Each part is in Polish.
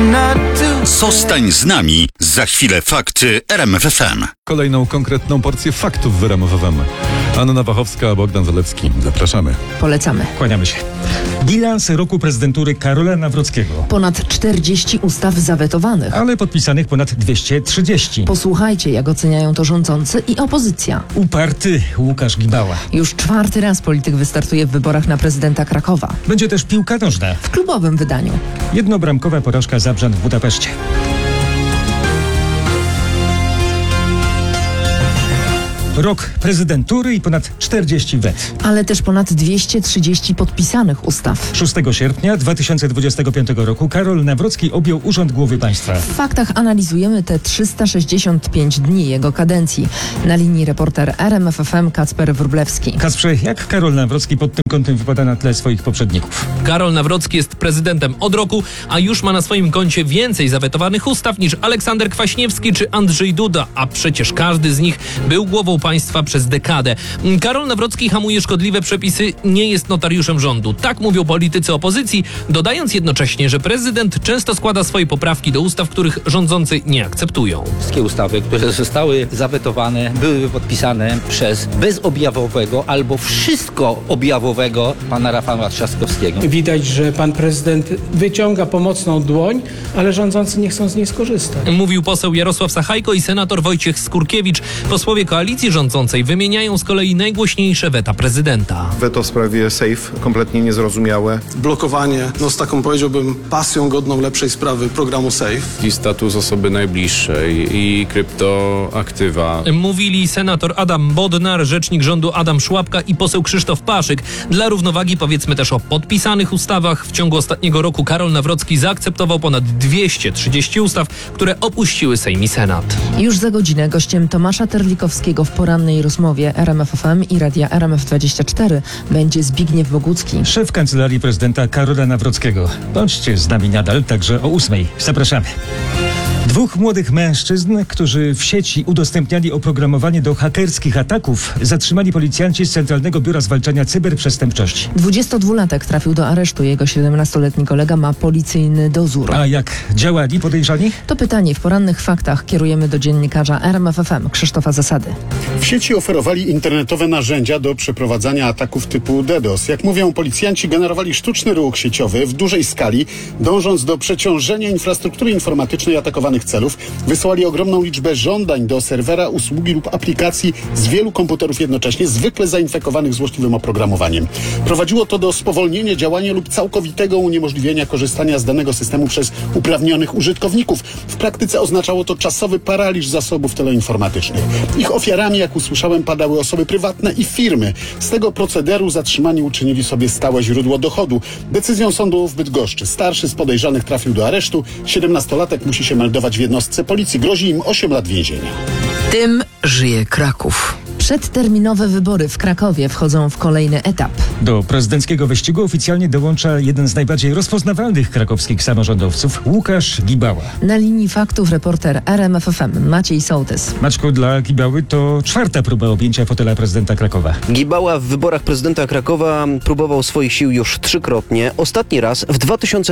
Zostań z nami. Za chwilę fakty RMF FM. Kolejną konkretną porcję faktów w RMF FM. Anna Wachowska, Bogdan Zalewski. Zapraszamy. Polecamy. Kłaniamy się. Bilans roku prezydentury Karola Nawrockiego. Ponad 40 ustaw zawetowanych. Ale podpisanych ponad 230. Posłuchajcie, jak oceniają to rządzący i opozycja. Uparty Łukasz Gibała. Już 4. raz polityk wystartuje w wyborach na prezydenta Krakowa. Będzie też piłka nożna. W klubowym wydaniu. Jednobramkowa porażka Zabrzan w Budapeszcie. Rok prezydentury i ponad 40 wet. Ale też ponad 230 podpisanych ustaw. 6 sierpnia 2025 roku Karol Nawrocki objął urząd głowy państwa. W faktach analizujemy te 365 dni jego kadencji. Na linii reporter RMF FM Kacper Wróblewski. Kacprze, jak Karol Nawrocki pod tym kątem wypada na tle swoich poprzedników? Karol Nawrocki jest prezydentem od roku, a już ma na swoim koncie więcej zawetowanych ustaw niż Aleksander Kwaśniewski czy Andrzej Duda, a przecież każdy z nich był głową państwa przez dekadę. Karol Nawrocki hamuje szkodliwe przepisy, nie jest notariuszem rządu. Tak mówią politycy opozycji, dodając jednocześnie, że prezydent często składa swoje poprawki do ustaw, których rządzący nie akceptują. Wszystkie ustawy, które zostały zawetowane, były podpisane przez bezobjawowego albo wszystko objawowego pana Rafała Trzaskowskiego. Widać, że pan prezydent wyciąga pomocną dłoń, ale rządzący nie chcą z niej skorzystać. Mówił poseł Jarosław Sachajko i senator Wojciech Skurkiewicz. Posłowie koalicji rządzącej wymieniają z kolei najgłośniejsze weta prezydenta. Weto w sprawie SAFE kompletnie niezrozumiałe. Blokowanie, z taką powiedziałbym pasją godną lepszej sprawy programu SAFE. I status osoby najbliższej i kryptoaktywa. Mówili senator Adam Bodnar, rzecznik rządu Adam Szłapka i poseł Krzysztof Paszyk. Dla równowagi powiedzmy też o podpisanych ustawach. W ciągu ostatniego roku Karol Nawrocki zaakceptował ponad 230 ustaw, które opuściły Sejm i Senat. Już za godzinę gościem Tomasza Terlikowskiego w porannej rozmowie RMF FM i radia RMF24 będzie Zbigniew Bogucki. Szef Kancelarii Prezydenta Karola Nawrockiego. Bądźcie z nami nadal, także o 8:00. Zapraszamy. 2 młodych mężczyzn, którzy w sieci udostępniali oprogramowanie do hakerskich ataków, zatrzymali policjanci z Centralnego Biura Zwalczania Cyberprzestępczości. 22-latek trafił do aresztu. Jego 17-letni kolega ma policyjny dozór. A jak działali podejrzani? To pytanie w porannych faktach kierujemy do dziennikarza RMF FM Krzysztofa Zasady. W sieci oferowali internetowe narzędzia do przeprowadzania ataków typu DDoS. Jak mówią policjanci, generowali sztuczny ruch sieciowy w dużej skali, dążąc do przeciążenia infrastruktury informatycznej atakowanych celów. Wysłali ogromną liczbę żądań do serwera, usługi lub aplikacji z wielu komputerów jednocześnie, zwykle zainfekowanych złośliwym oprogramowaniem. Prowadziło to do spowolnienia działania lub całkowitego uniemożliwienia korzystania z danego systemu przez uprawnionych użytkowników. W praktyce oznaczało to czasowy paraliż zasobów teleinformatycznych. Ich ofiarami, jak usłyszałem, padały osoby prywatne i firmy. Z tego procederu zatrzymani uczynili sobie stałe źródło dochodu. Decyzją sądu w Bydgoszczy starszy z podejrzanych trafił do aresztu. 17-latek musi się meldować w jednostce policji. Grozi im 8 lat więzienia. Tym żyje Kraków. Przedterminowe wybory w Krakowie wchodzą w kolejny etap. Do prezydenckiego wyścigu oficjalnie dołącza jeden z najbardziej rozpoznawalnych krakowskich samorządowców, Łukasz Gibała. Na linii faktów reporter RMF FM Maciej Sołtys. Maćku, dla Gibały to 4. próba objęcia fotela prezydenta Krakowa. Gibała w wyborach prezydenta Krakowa próbował swoich sił już 3-krotnie. Ostatni raz w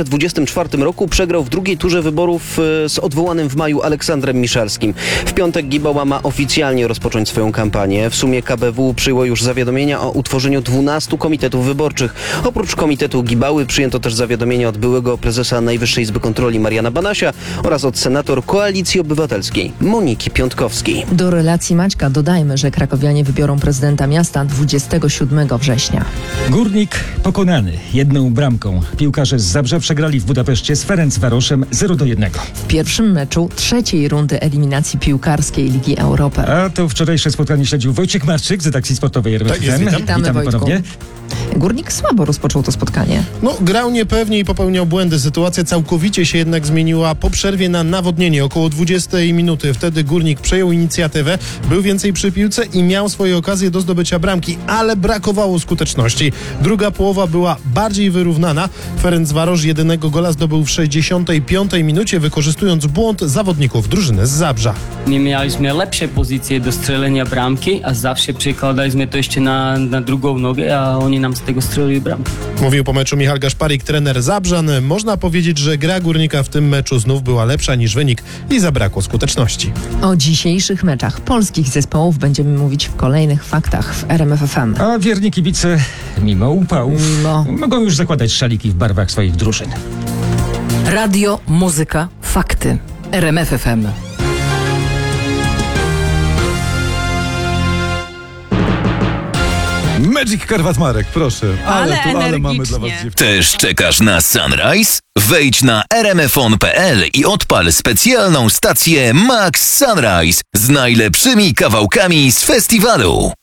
2024 roku przegrał w drugiej turze wyborów z odwołanym w maju Aleksandrem Miszalskim. W piątek Gibała ma oficjalnie rozpocząć swoją kampanię. W sumie KBW przyjęło już zawiadomienia o utworzeniu 12 komitetów wyborczych. Oprócz komitetu Gibały przyjęto też zawiadomienia od byłego prezesa Najwyższej Izby Kontroli Mariana Banasia oraz od senator Koalicji Obywatelskiej Moniki Piątkowskiej. Do relacji Maćka dodajmy, że krakowianie wybiorą prezydenta miasta 27 września. Górnik pokonany 1 bramką. Piłkarze z Zabrza przegrali w Budapeszcie z Ferencvaroszem 0-1. W pierwszym meczu 3. rundy eliminacji piłkarskiej Ligi Europy. A to wczorajsze spotkanie śledził Wojciech Marczyk z redakcji sportowej RMF FM. Witamy Wojtku. Ponownie. Górnik słabo rozpoczął to spotkanie. Grał niepewnie i popełniał błędy. Sytuacja całkowicie się jednak zmieniła po przerwie na nawodnienie. Około 20 minuty. Wtedy Górnik przejął inicjatywę, był więcej przy piłce i miał swoje okazje do zdobycia bramki, ale brakowało skuteczności. Druga połowa była bardziej wyrównana. Ferencvarosz jedynego gola zdobył w 65 minucie, wykorzystując błąd zawodników drużyny z Zabrza. My mieliśmy lepsze pozycje do strzelenia bramki, a zawsze przekładaliśmy to jeszcze na drugą nogę, a oni oni nam z tego strzelili bramkę. Mówił po meczu Michał Gaszparik, trener Zabrzan. Można powiedzieć, że gra Górnika w tym meczu znów była lepsza niż wynik i zabrakło skuteczności. O dzisiejszych meczach polskich zespołów będziemy mówić w kolejnych faktach w RMF FM. A wierni kibice, mimo upałów, mogą już zakładać szaliki w barwach swoich drużyn. Radio, muzyka, fakty. RMF FM. Magic Karwat Marek, proszę. Ale mamy dla was dziewczyny. Też czekasz na Sunrise? Wejdź na rmfon.pl i odpal specjalną stację Max Sunrise z najlepszymi kawałkami z festiwalu.